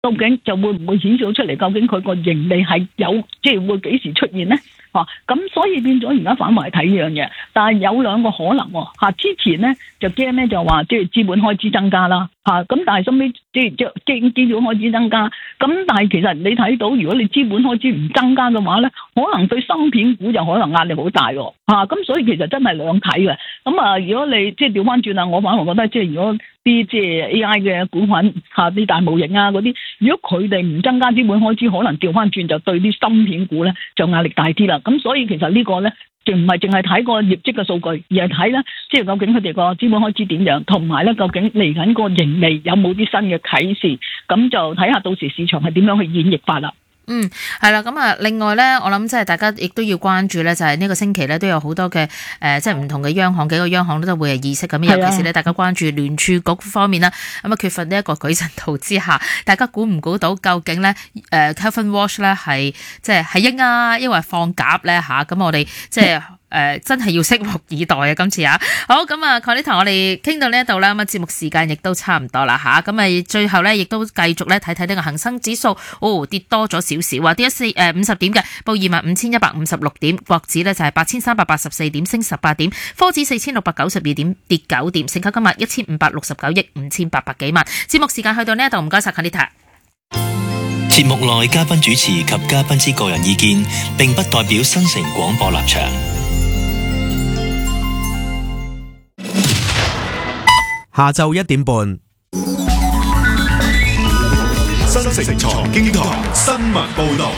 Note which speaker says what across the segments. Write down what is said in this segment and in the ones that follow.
Speaker 1: 究竟就會唔會顯示到出嚟？究竟佢個盈利係有即係會幾時出現咧？咁所以變咗而家反為睇呢樣嘢，但係有兩個可能喎。之前咧就驚咧就話即係資本開支增加啦，咁但係收尾即係基本開支增加，咁但係其實你睇到如果你資本開支唔增加嘅話咧，可能對芯片股就可能壓力好大喎，咁所以其實真係兩睇嘅。咁如果你即係調翻轉啦，我反而覺得即係如果啲即係 AI 嘅股份啲大模型嗰啲，如果佢哋唔增加資本開支，可能調翻轉就對啲芯片股咧就壓力大啲啦。咁所以其實呢個咧，就唔係淨係睇個業績嘅數據，而係睇咧，即係究竟佢哋個資本開支點樣，同埋咧究竟嚟緊個盈利有冇啲新嘅啟示，咁就睇下到時市場係點樣去演繹法啦。
Speaker 2: 係啦，咁另外咧，我諗即係大家亦都要關注咧，就係呢個星期咧都有好多嘅即係唔同嘅央行，幾個央行都會係議息咁，尤其是咧大家關注聯儲局方面啦，咁缺乏呢一個矩陣圖之下，大家估唔估到究竟咧Kevin Walsh 咧係即係鷹啊，抑或放鴿咧吓？咁我哋即係真係要拭目以待啊！今次好咁Connie，我哋傾到呢一度啦，咁節目時間亦都差唔多啦吓，咁最後咧亦都繼續咧睇睇呢個恒生指數跌多咗少少跌咗50點嘅，報25,156點，國指咧就係8,384點，升18點，科指4,692點，跌9點，成交金額1,569億5,800幾萬。節目時間去到呢一度，唔該晒 Connie。
Speaker 3: 節目內嘉賓主持及嘉賓之個人意見，並不代表新城廣播立場。
Speaker 4: 下晝1點半，
Speaker 5: 新城財經台新聞報道。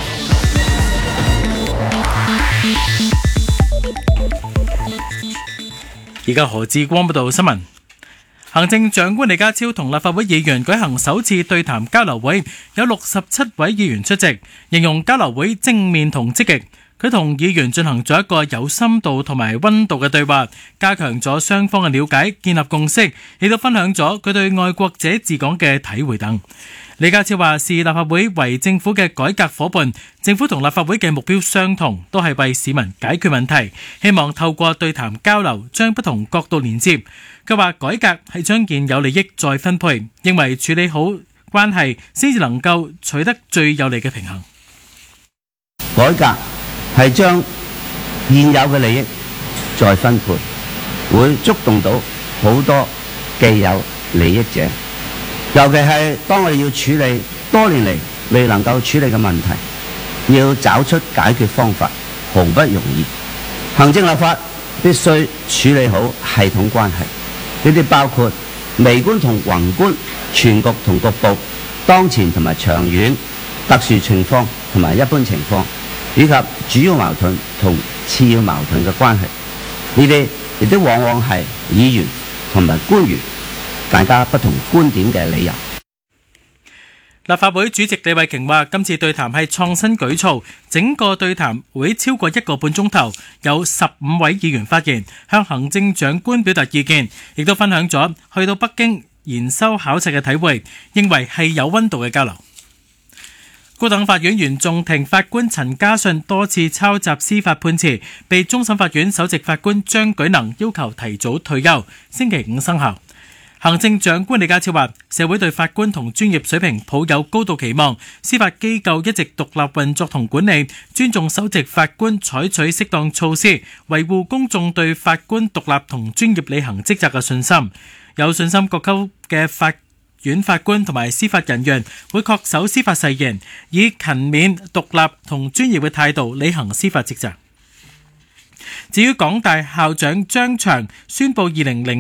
Speaker 6: 而家何志光報道新聞。行政長官李家超同立法會議員舉行首次對談交流會，有67位議員出席，形容交流會正面同積極。佢同議員進行咗一個有深度同埋溫度嘅對話，加強咗雙方嘅了解，建立共識，亦都分享咗佢對愛國者治港嘅體會等。李家超話視立法會為政府嘅改革夥伴，政府同立法會嘅目標相同，都係為市民解決問題，希望透過對談交流，將不同角度連接。佢話改革係將現有利益再分配，認為處理好關係先至能夠取得最有利嘅平衡。
Speaker 7: 改革係將現有嘅利益再分配，會觸動到好多既有利益者，尤其係當我哋要處理多年嚟未能夠處理嘅問題，要找出解決方法，毫不容易。行政立法必須處理好系統關係，呢啲包括微觀同宏觀、全局同局部、當前同埋長遠、特殊情況同埋一般情況，以及主要矛盾同次要矛盾嘅關係，呢啲亦都往往係議員同埋官員大家不同觀點嘅理由。
Speaker 6: 立法會主席李慧瓊話：今次對談係創新舉措，整個對談會超過1個半鐘頭，有15位議員發言，向行政長官表達意見，亦都分享咗去到北京研修考察嘅體會，認為係有溫度嘅交流。高等法院原訟庭法官陳家信多次抄襲司法判詞，被終審法院首席法官張舉能要求提早退休，星期5生效。行政長官李家超話：社會對法官同專業水平抱有高度期望，司法機構一直獨立運作同管理，尊重首席法官採取適當措施，維護公眾對法官獨立同專業履行職責嘅信心。有信心各級嘅法院法官同埋司法人員會恪守司法誓言，以勤勉、獨立同專業嘅態度履行司法職責。至於港大校長張翔宣布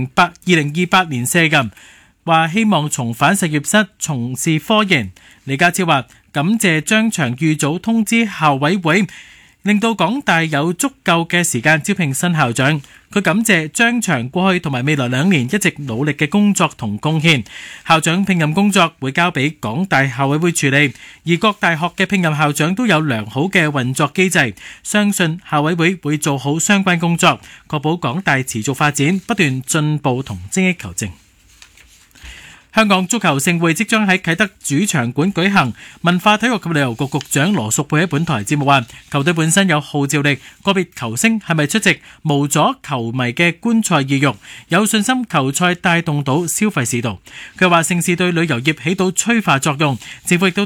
Speaker 6: 2028年卸任，話希望重返實驗室從事科研。李家超話感謝張翔預早通知校委會，令到港大有足夠嘅時間招聘新校長。佢感謝張翔過去同埋未來2年一直努力嘅工作同貢獻。校長聘任工作會交俾港大校委會處理，而各大學嘅聘任校長都有良好嘅運作機制，相信校委會會做好相關工作，確保港大持續發展，不斷進步同精益求精。 香港足球盛會即將喺啟德主場館舉行，文化體育及旅遊局局長羅淑佩喺本台節目話，球隊本身有號召力，個別球星係咪出席無阻球迷嘅觀賽意欲，有信心球賽帶動到消費市道。佢話盛事對旅遊業起到催化作用，政府亦都